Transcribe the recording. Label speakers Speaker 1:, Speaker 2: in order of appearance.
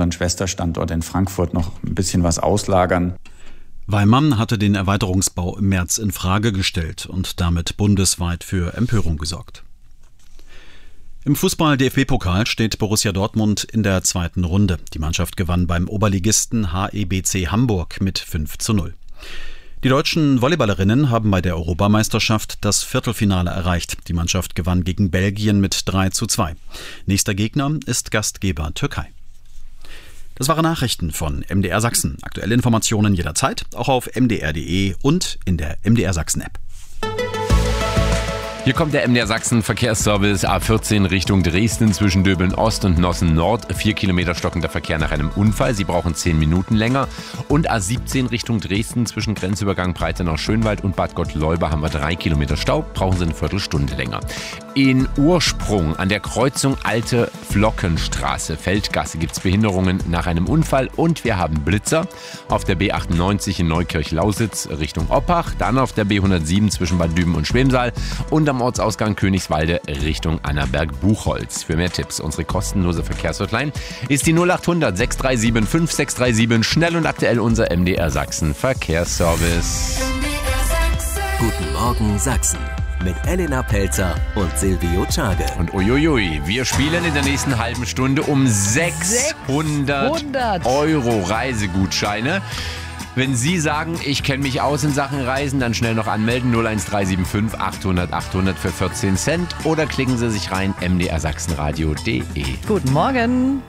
Speaker 1: unseren Schwesterstandort in Frankfurt noch ein bisschen was auslagern.
Speaker 2: Weimann hatte den Erweiterungsbau im März in Frage gestellt und damit bundesweit für Empörung gesorgt. Im Fußball-DFB-Pokal steht Borussia Dortmund in der zweiten Runde. Die Mannschaft gewann beim Oberligisten HEBC Hamburg mit 5:0. Die deutschen Volleyballerinnen haben bei der Europameisterschaft das Viertelfinale erreicht. Die Mannschaft gewann gegen Belgien mit 3:2. Nächster Gegner ist Gastgeber Türkei. Das waren Nachrichten von MDR Sachsen. Aktuelle Informationen jederzeit, auch auf mdr.de und in der MDR Sachsen-App.
Speaker 3: Hier kommt der MDR Sachsen Verkehrsservice A14 Richtung Dresden zwischen Döbeln Ost und Nossen Nord. 4 Kilometer stockender Verkehr nach einem Unfall. Sie brauchen 10 Minuten länger. Und A17 Richtung Dresden zwischen Grenzübergang Breitenau-Schönwald und Bad Gottleuba haben wir 3 Kilometer Stau. Brauchen Sie eine Viertelstunde länger. In Ursprung an der Kreuzung Alte Flockenstraße, Feldgasse, gibt es Behinderungen nach einem Unfall. Und wir haben Blitzer auf der B98 in Neukirch-Lausitz Richtung Oppach. Dann auf der B107 zwischen Bad Düben und Schwemsal. Und am Ortsausgang Königswalde Richtung Annaberg-Buchholz. Für mehr Tipps, unsere kostenlose Verkehrshotline ist die 0800 637 5637. Schnell und aktuell unser MDR Sachsen Verkehrsservice.
Speaker 4: Guten Morgen Sachsen mit Elena Pelzer und Silvio Czage.
Speaker 3: Und uiuiui, wir spielen in der nächsten halben Stunde um 600 Euro Reisegutscheine. Wenn Sie sagen, ich kenne mich aus in Sachen Reisen, dann schnell noch anmelden, 01375 800 800 für 14 Cent oder klicken Sie sich rein, mdrsachsenradio.de.
Speaker 5: Guten Morgen.